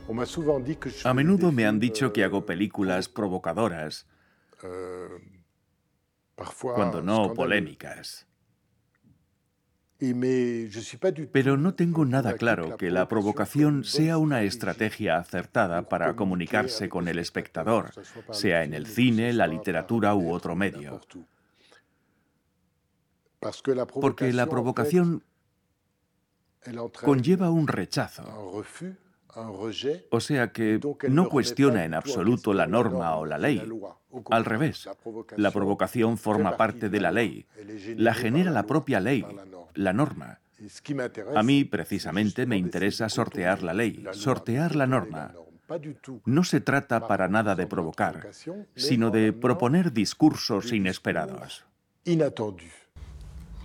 A menudo me han dicho que hago películas provocadoras, cuando no polémicas. Pero no tengo nada claro que la provocación sea una estrategia acertada para comunicarse con el espectador, sea en el cine, la literatura u otro medio. Porque la provocación conlleva un rechazo. O sea que no cuestiona en absoluto la norma o la ley. Al revés, la provocación forma parte de la ley. La genera la propia ley, la norma. A mí, precisamente, me interesa sortear la ley, sortear la norma. No se trata para nada de provocar, sino de proponer discursos inesperados.